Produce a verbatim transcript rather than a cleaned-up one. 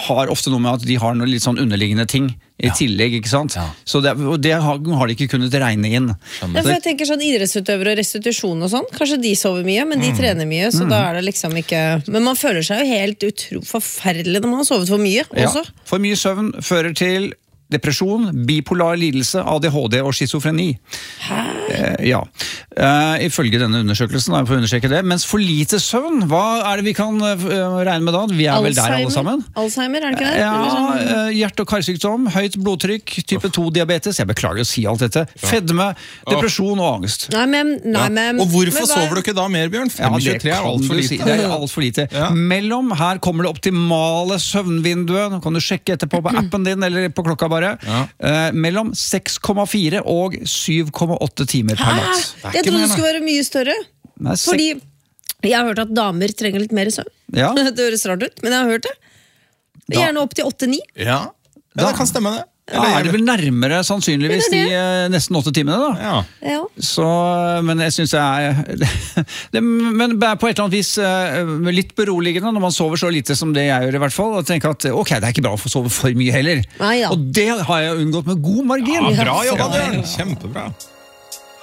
har ofte noe med at de har noe litt sånn underliggende ting i ja. tillegg, ikke sant? Ja. Så det, og det har, har de ikke kunnet regne inn. Ja, for jeg tenker sånn idrettsutøvere og restitusjon og sånn, kanskje de sover mye, men de mm. trener mye, så mm. da er det liksom ikke... Men man føler seg jo helt utro forferdelig når man har sovet for mye også. Ja. For mye søvn fører til depresjon, bipolar lidelse, A D H D og schizofreni. Hæ? Eh, ja. Eh, ifølge denne undersøkelsen, jeg får undersøke det. Mens for lite søvn, hva er det vi kan uh, regne med da? Vi er Alzheimer. vel der alle sammen? Alzheimer, er det ikke det? Ja, uh, hjerte- og karsykdom, høyt blodtrykk, type to diabetes, jeg beklager å si alt dette, fedme, depresjon og angst. Nei, men, nei, men, ja. Og hvorfor men, sover du ikke da mer, Bjørn? fem tjuetre er alt for lite. Si. Det er alt for lite. Ja. Mellom, her kommer det optimale søvnvinduet, nå kan du sjekke etterpå på appen din, eller på klokka bare. Ja. Uh, mellom seks komma fire og syv komma åtte timer per natt. Jeg trodde det skulle være mye større. Nei, fordi jeg har hørt at damer trenger litt mer søvn. Ja. Det høres rart ut, men jeg har hørt det. Gjerne opp til åtte ni. Ja, ja det kan stemme det. Ja, er det vel nærmere sannsynligvis de uh, nesten åtte timene da. Ja. Ja. Så, men jeg synes det er det, men på et eller annet vis uh, litt beroligende når man sover så lite som det jeg gjør i hvert fall, og tenker at ok, det er ikke bra å få sove for mye heller. Ah, ja. Og det har jeg unngått med god margin. Ja, bra jobba, Bjørn. Kjempebra.